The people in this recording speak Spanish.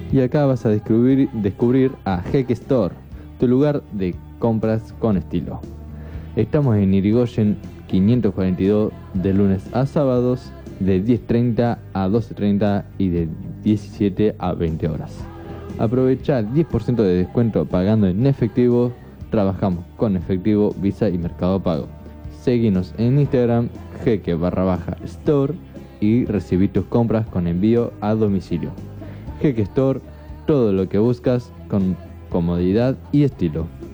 Y acá vas a descubrir a Jeque Store, tu lugar de compras con estilo. Estamos en Irigoyen 542 de lunes a sábados de 10:30 a 12:30 y de 17 a 20 horas. Aprovecha el 10% de descuento pagando en efectivo. Trabajamos con efectivo, Visa y Mercado Pago. Seguinos en Instagram jeque_store y recibí tus compras con envío a domicilio. Jeque Store, todo lo que buscas con comodidad y estilo.